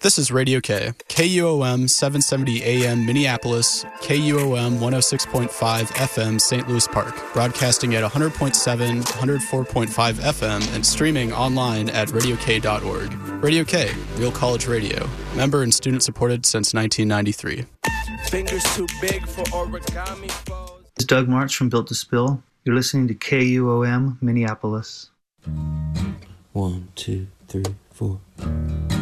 This is Radio K, KUOM 770 AM Minneapolis, KUOM 106.5 FM St. Louis Park, broadcasting at 100.7, 104.5 FM, and streaming online at radiok.org. Radio K, Real College Radio, member and student supported since 1993. Fingers too big for origami foes. This is Doug March from Built to Spill. You're listening to KUOM Minneapolis. 1, 2, 3, 4.